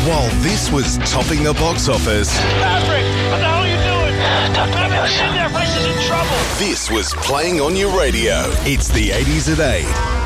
while this was topping the box office. Patrick, what the hell are you doing? Talk to me, Rabbit's in there, Race is in trouble. This was playing on your radio. It's the 80s at 8.